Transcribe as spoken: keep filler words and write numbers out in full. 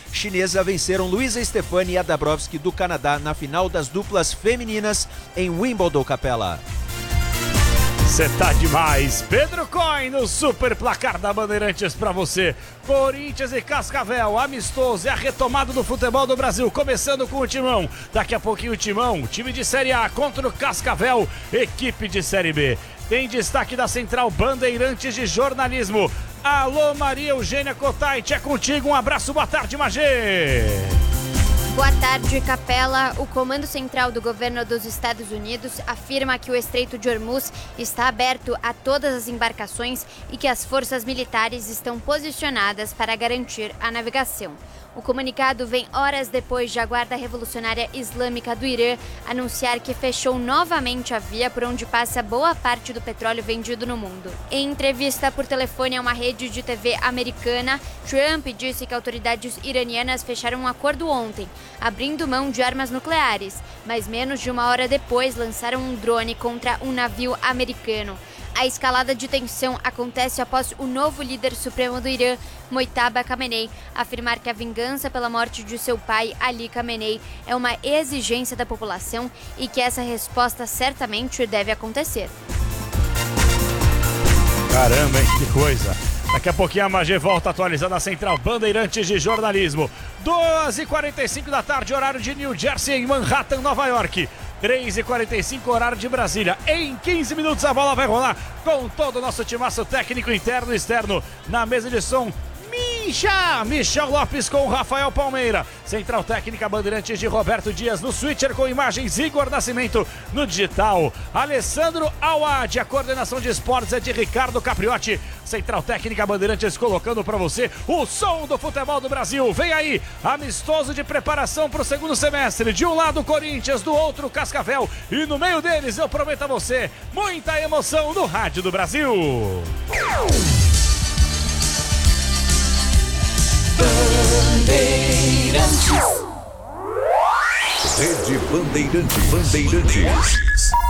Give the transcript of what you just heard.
chinesa venceram Luísa Stefani e a Dabrowski do Canadá na final das duplas femininas em Wimbledon, Capela. Você tá demais. Pedro Coin no super placar da Bandeirantes pra você. Corinthians e Cascavel, amistoso, é a retomada do futebol do Brasil, começando com o Timão. Daqui a pouquinho o Timão, time de Série A contra o Cascavel, equipe de Série B. Tem destaque da Central Bandeirantes de Jornalismo. Alô, Maria Eugênia Cotait, é contigo. Um abraço, boa tarde, Magê. Boa tarde, Capela. O Comando Central do Governo dos Estados Unidos afirma que o Estreito de Hormuz está aberto a todas as embarcações e que as forças militares estão posicionadas para garantir a navegação. O comunicado vem horas depois de a Guarda Revolucionária Islâmica do Irã anunciar que fechou novamente a via por onde passa boa parte do petróleo vendido no mundo. Em entrevista por telefone a uma rede de T V americana, Trump disse que autoridades iranianas fecharam um acordo ontem, abrindo mão de armas nucleares, mas menos de uma hora depois lançaram um drone contra um navio americano. A escalada de tensão acontece após o novo líder supremo do Irã, Mojtaba Khamenei, afirmar que a vingança pela morte de seu pai, Ali Khamenei, é uma exigência da população e que essa resposta certamente deve acontecer. Caramba, hein? Que coisa! Daqui a pouquinho a Magê volta atualizando a Central Bandeirantes de Jornalismo. duas e quarenta e cinco da tarde, horário de New Jersey, em Manhattan, Nova York. três e quarenta e cinco, horário de Brasília. Em quinze minutos a bola vai rolar com todo o nosso timaço técnico interno e externo. Na mesa de som, Misha, Michel Lopes com Rafael Palmeira. Central Técnica Bandeirantes de Roberto Dias no switcher com imagens, Igor Nascimento no digital. Alessandro Awad, a coordenação de esportes é de Ricardo Capriotti. Central Técnica Bandeirantes colocando para você o som do futebol do Brasil. Vem aí, amistoso de preparação para o segundo semestre. De um lado Corinthians, do outro Cascavel. E no meio deles, eu prometo a você, muita emoção no Rádio do Brasil. Bandeirantes. Rede Bandeirantes. Bandeirantes.